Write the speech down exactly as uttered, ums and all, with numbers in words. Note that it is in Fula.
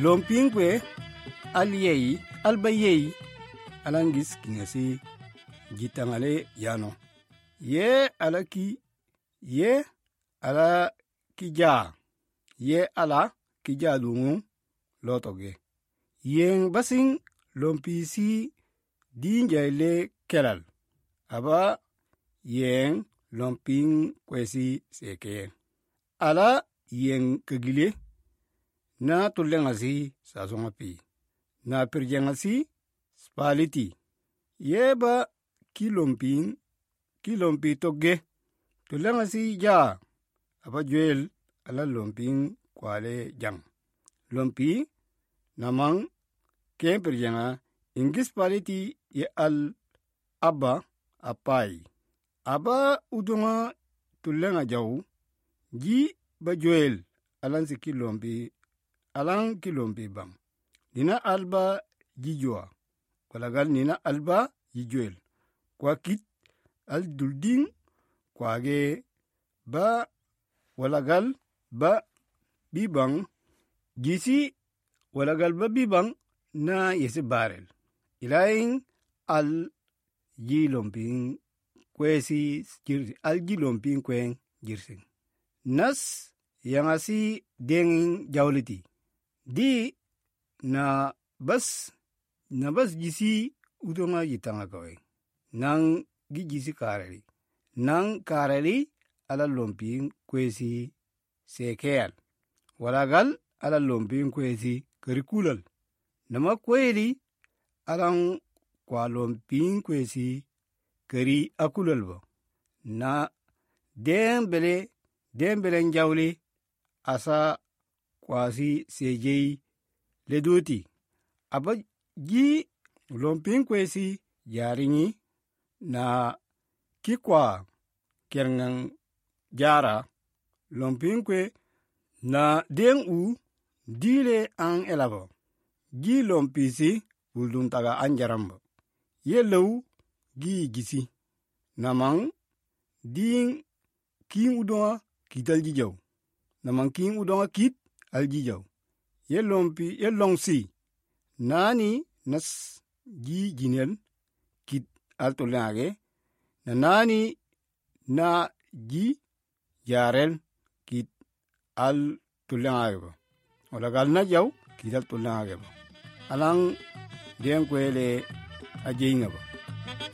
lompingwe aliyei albayei alangis kingasi gitangale yano ye alaki ye ala kija ye ala kija lungu lotoge yeng basing lompisi dinjaile kelal aba yeng lomping kwesi seke ala yeng kegile na tulengasi sasongapi na pirjengasi spaliti yeba kilomping kilompi toge tulengasi ja aba juel ala lomping kwale jang lompi namang ken pirjenga ingis paliti ye al abba apai aba udunga tulenga jau ji ba juel alan si kilompi alang kilompi bang nina alba jijua walagal nina alba jijuel kwa kit al dulding kwage ba walagal ba bibang jisi walagal ba bibang na yesi barel ilaing al jilomping kwesi jirsi al jilomping kwen jirsing nas yangasi dengin jawliti di na bas na bas jisi udonga yitanga kawe nang gi jisi kareli nang kareli ala lomping kwesi sekeal walagal ala lomping kwesi kerikulal nama kweli alang kwa lomping kwesi keri akulal bo na dembele dembele njawli asa kwasi sejei ledoti aba ji lomping kwesi yaringi na kikwa kerngang jara lomping kwe na deng u dile ang elabo gi lompisi uldun taga anjarambo ye lew gi gisi namang ding king udonga kital jijaw namang king udonga kit al jijaw ye lompi ye longsi nani nas gi jinel kit al tolage na nani na ji yarel kit al tulangage wala gal na jaw kit al tulangage alang den kwele ajinga ba